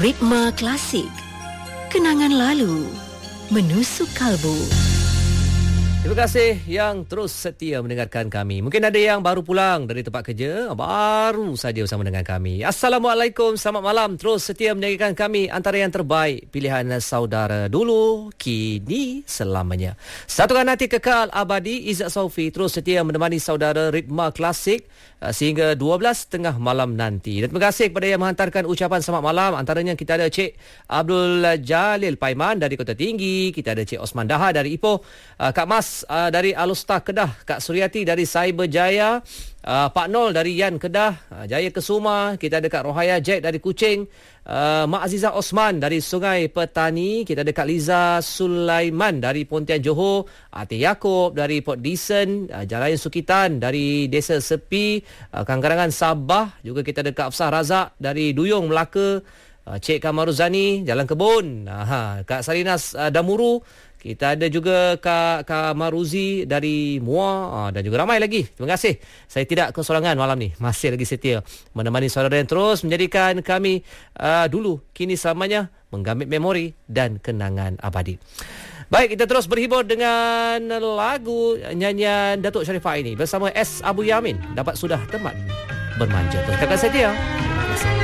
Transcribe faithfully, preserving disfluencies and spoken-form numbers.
Ritma Klasik, kenangan lalu menusuk kalbu. Terima kasih yang terus setia mendengarkan kami. Mungkin ada yang baru pulang dari tempat kerja, baru saja bersama dengan kami. Assalamualaikum, selamat malam. Terus setia mendengarkan kami, antara yang terbaik pilihan saudara dulu, kini, selamanya. Satukan hati kekal abadi. Izzat Saufi terus setia menemani saudara Ritma Klasik uh, sehingga dua belas tiga puluh malam nanti. Dan terima kasih kepada yang menghantarkan ucapan selamat malam. Antaranya kita ada Cik Abdul Jalil Paiman dari Kota Tinggi, kita ada Cik Osman Daha dari Ipoh, uh, Kak Mas Uh, dari Alustar Kedah, Kak Suryati dari Cyber Jaya, uh, Pak Nol dari Yan Kedah, uh, Jaya Kesuma, kita ada Kak Rohaya Jack dari Kuching, uh, Mak Azizah Osman dari Sungai Petani, kita ada Kak Liza Sulaiman dari Pontian Johor, Ati Yaakob dari Port Dickson, uh, Jalayan Sukitan dari Desa Sepi, uh, Kangkarangan Sabah, juga kita ada Kak Afsah Razak dari Duyung Melaka, uh, Cik Kamaruzani Jalan Kebun, uh, Kak Sarinas uh, Damuru. Kita ada juga Kak, Kak Maruzi dari Muar dan juga ramai lagi. Terima kasih. Saya tidak kesorangan malam ni. Masih lagi setia menemani saudara yang terus menjadikan kami uh, dulu, kini, selamanya menggambit memori dan kenangan abadi. Baik, kita terus berhibur dengan lagu nyanyian Datuk Sharifah ini bersama S. Abu Yamin. Dapat sudah teman bermanja. Terus kakak setia. Terima kasih.